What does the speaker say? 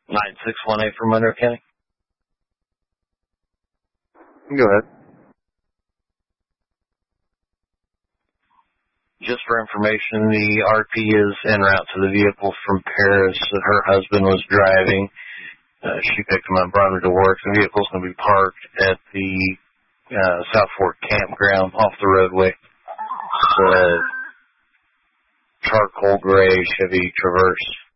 9618 from Monroe County. Go ahead. Just for information, the RP is en route to the vehicle from Paris that her husband was driving. She picked him up, brought him to work. The vehicle's going to be parked at the South Fork campground off the roadway. It's a charcoal gray Chevy Traverse.